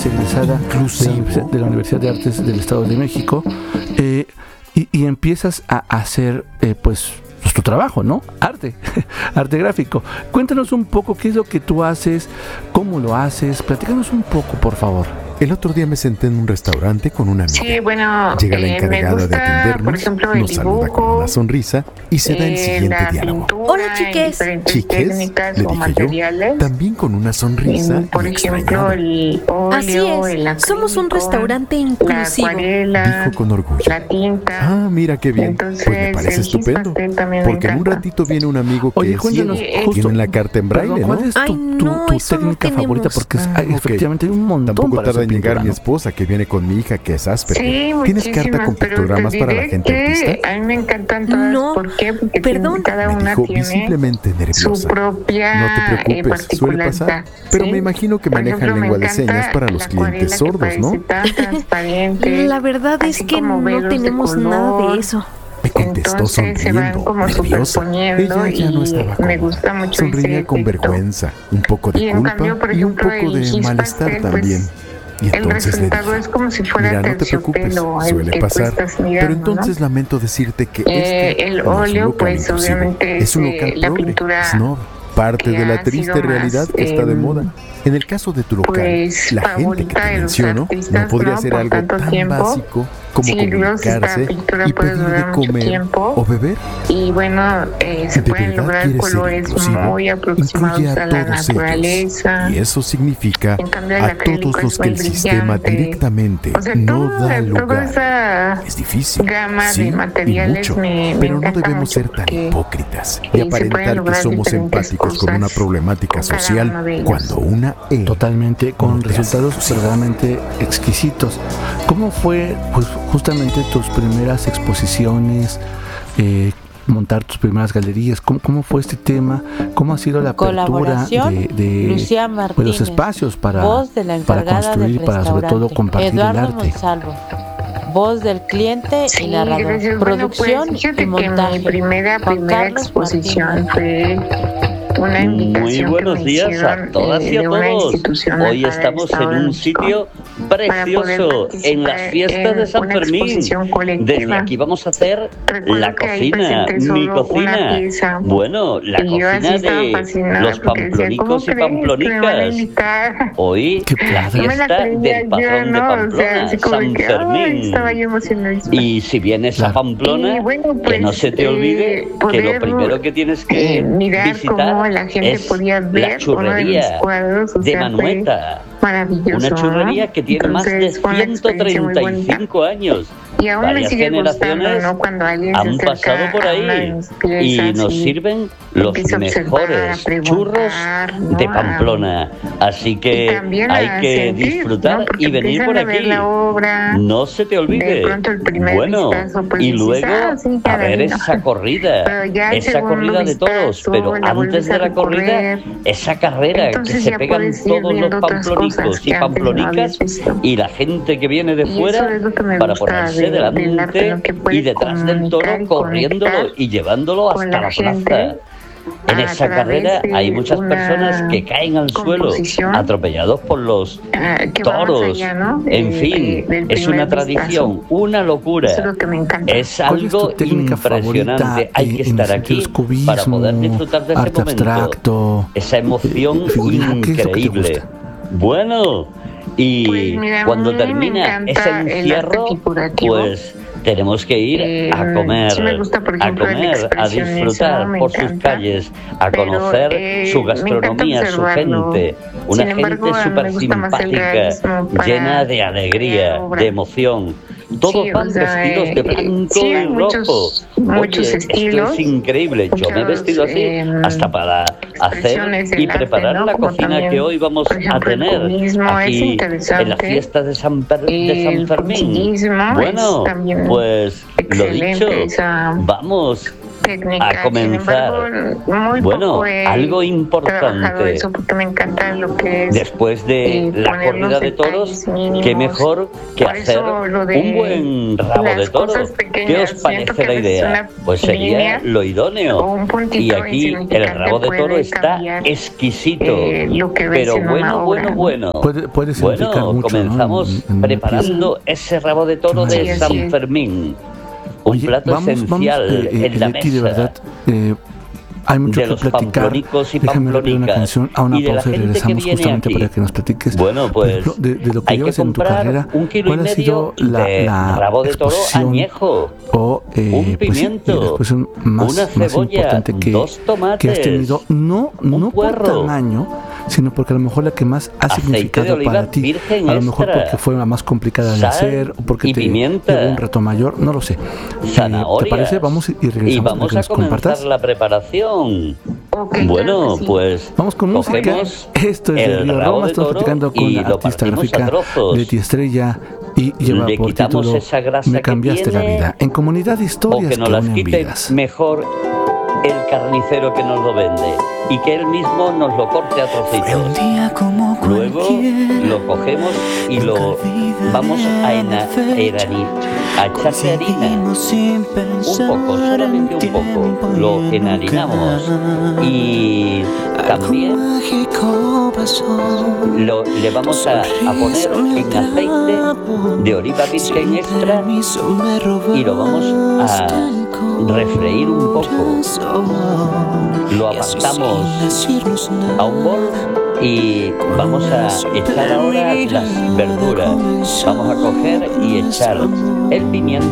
egresada de la Universidad de Artes del Estado de México, y empiezas a hacer, pues tu trabajo, ¿no? Arte gráfico. Cuéntanos un poco qué es lo que tú haces, cómo lo haces, platícanos un poco, por favor. El otro día me senté en un restaurante con una amiga. Sí, bueno, llega la encargada de atendernos, por ejemplo, nos saluda con una sonrisa y se da el siguiente diálogo. Hola, chiques. ¿Chiques? Le dije yo, también con una sonrisa por y ejemplo, el óleo, Así es, somos un restaurante inclusivo. dijo con orgullo. La tinta. Ah, mira qué bien. Entonces, pues me parece estupendo. Porque en un ratito viene un amigo que es ciego. Tiene la carta en braille, ¿cuál ¿no? es tu técnica favorita? Porque efectivamente hay un montón. Tampoco para tarda en llegar pintura, mi ¿no? esposa que viene con mi hija que es Asperger. Sí, ¿Tienes carta con pictogramas para la gente autista? A mí me encantan todas. No, ¿Por qué? Porque perdón. cada Me una dijo tiene visiblemente nerviosa. su propia No te preocupes, suele pasar. Pero me imagino que manejan lengua de señas para los clientes sordos, ¿no? La verdad es que no tenemos nada de eso. Me contestó sonriendo, nerviosa. Ella ya no estaba cómoda. Me gusta mucho. Sonreía con vergüenza, un poco de culpa y un poco de malestar también. Y entonces le dije, es como si fuera mira, no te preocupes, suele pasar, pero entonces lamento decirte que el no es un óleo, local pues inclusivo, obviamente es un local la progre, pintura snob, parte que de la ha triste sido realidad más, que está de moda. En el caso de tu local, pues, la gente que te menciono no podría hacer por algo tanto tan tiempo. básico como Sí, comunicarse y puede pedir durar de mucho comer tiempo. o beber. Y bueno, se ¿De pueden verdad lograr quieres ser colores inclusivo? muy aproximados Incluye a a la todos naturaleza. ellos, y eso significa En cambio, el a acrílico todos los es que muy el sistema brillante. directamente O sea, no toda da lugar. esa Es difícil, gama sí, de materiales y mucho, me pero no encanta debemos mucho ser tan porque, hipócritas y se pueden aparentar que lograr somos diferentes empáticos con una cosas problemática con cada social uno de ellos. cuando una es Totalmente, con no te hace resultados posible. verdaderamente exquisitos. ¿Cómo fue, pues, justamente tus primeras exposiciones, montar tus primeras galerías? ¿Cómo fue este tema? ¿Cómo ha sido la apertura Colaboración, de Lucía pues, los Martínez, espacios para voz de la para encargada construir y del para sobre todo restaurante, compartir Eduardo el arte? Monsalvo, voz del cliente y Sí, narrador, gracias. producción Bueno, pues, fíjate y montaje, que mi primera Juan Carlos exposición Martínez. fue una invitación Muy que buenos me días hicieron, a todas y a de una todos. institución Hoy para el estamos Estado en de un México, sitio para poder precioso, en las participar fiestas de en San una Fermín. exposición colectiva. Desde aquí vamos a hacer Recuerdo la que ahí cocina, presenté mi solo una cocina. pieza. Bueno, la Y yo así cocina estaba de fascinada los porque decía, pamplónicos y ¿cómo crees que me van a pamplónicas. invitar? Hoy Qué la padre. No me la fiesta creía del yo, patrón de ¿no? O sea, Pamplona, así como San que, Fermín. estaba yo emocionadísima. Y si vienes a Pamplona, Y bueno, que pues, no se te olvide que poder, lo primero que tienes que mirar visitar cómo la gente es podía ver la uno de mis churrería cuadros, o de sea, fue Manueta. maravilloso, Una churrería que tiene más de Entonces, fue una experiencia muy bonita. 135 años. Y aún me Varias sigue gustando, generaciones ¿no? Cuando alguien se han acerca pasado por a una de ahí mis y piezas nos sirven los empieza a observar, mejores a preguntar, churros ¿no? de Pamplona. Así Y que también hay a que sentir, disfrutar ¿no? Porque y venir empiezan por a ver aquí. la obra, No se te de olvide. pronto el primer Bueno, vistazo, pues, y dices, luego sí, ya a la ver vi, ¿no? esa corrida, Pero ya el esa segundo corrida de todos, vistazo, pero la antes vuelves de a la corrida, recorrer. esa carrera Entonces que se ya pegan puedes ir todos los viendo otras pamplónicos cosas y que antes no habías pamplónicas visto. y la gente que viene de Y eso fuera es lo que me para gusta ponerse del arte, delante lo que puedes y detrás del toro comunicar y corriéndolo conectar y llevándolo con hasta la la gente plaza. En a esa través carrera de hay muchas una personas que caen al suelo composición, atropellados por los que va más toros. allá, ¿no? En fin, Del es primer una tradición, vistazo. una locura. Eso es lo que me encanta. Es ¿Cuál es tu algo técnica impresionante. favorita Hay que en estar los aquí sentidos cubismo, para poder disfrutar de ese arte momento. abstracto, Esa emoción figurino? ¿Qué es lo que te increíble. gusta? Bueno, y Pues mira, cuando a mí me termina encanta ese el arte encierro, figurativo. pues tenemos que ir a comer, Sí me gusta, por ejemplo, el a expresionismo, disfrutar me por sus encanta, calles, a pero, conocer su me encanta gastronomía, su observarlo. gente, una Sin embargo, gente a mí súper me gusta más el simpática, realismo para llena de crear alegría, obra. de emoción. Todos Sí, van o sea, vestidos de blanco sí, y hay rojo. muchos Oye, estilos, esto es increíble. Yo me he vestido así hasta para hacer expresiones del y arte, preparar ¿no? la Como cocina también, que hoy vamos por ejemplo, a tener el cubismo es aquí interesante. en la fiesta de San El Fermín. puntillismo Bueno, es también pues lo excelente, dicho, esa vamos técnica. a comenzar. Sin embargo, muy Bueno, poco he algo trabajado importante. eso porque me encanta lo que es Después de la poner los corrida de toros, detalles mínimos. qué mejor que Por eso hacer lo de un buen rabo las de toro. cosas ¿Qué pequeñas, os siento parece que la a veces idea? una Pues sería línea lo o idóneo. un puntito Y aquí el insignificante rabo de toro puede está cambiar, exquisito, lo que ves pero en una obra. bueno. Puede significar Bueno, mucho, comenzamos ¿no? en preparando ese rabo de toro Qué de maravilla. San Sí, así es. Fermín. Un Oye, plato esencial en la Leti, de mesa. verdad, hay mucho De que los platicar. pamplónicos y Déjame pedir una pamplónicas, canción, a una y de la pausa y gente que regresamos viene justamente aquí. para que nos platiques. Bueno, por pues ejemplo, de lo que hay que llevas en tu comprar carrera, 1,5 kilos ¿cuál ha sido de la rabo de toro exposición añejo, o un pues sí, pimiento, la exposición más una cebolla, importante 2 que tomates, has tenido? No por puerro, tamaño, sino porque a lo mejor la que más ha aceite de significado oliva para ti. virgen A lo mejor extra, porque fue la más complicada de sal hacer, o porque y te pimienta, llevó un reto mayor, no lo sé. ¿Te zanahorias. parece? Vamos y regresamos Y para vamos que a nos compartas. comenzar la preparación. Ok, Bueno, claro que sí. pues Vamos con música. cogemos Esto es de el Río rabo Roma. de Estamos toro platicando con y la lo artista partimos a gráfica trozos. Leti Estrella y lleva Le por quitamos título esa grasa Me que cambiaste la tiene, vida. En Comunidad de o Historias que nos que las unen quite vidas. mejor el carnicero que nos lo vende y que él mismo nos lo corte a trocitos. Luego lo cogemos y lo vamos a echarle harina, un poco, solamente un poco, lo enharinamos y también le vamos a poner en aceite de oliva virgen extra y lo vamos a refreír un poco. Lo apartamos a un bol y vamos a echar ahora las verduras. Vamos a coger y echar el pimiento